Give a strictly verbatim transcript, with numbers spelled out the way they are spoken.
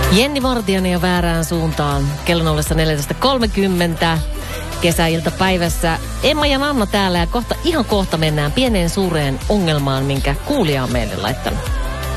Jenni Vartiainen ja väärään suuntaan. Kello ollessa neljätoista kolmekymmentä. Kesäiltapäivässä Emma ja Nanna täällä ja kohta, ihan kohta mennään pieneen suureen ongelmaan, minkä kuulija on meille laittanut.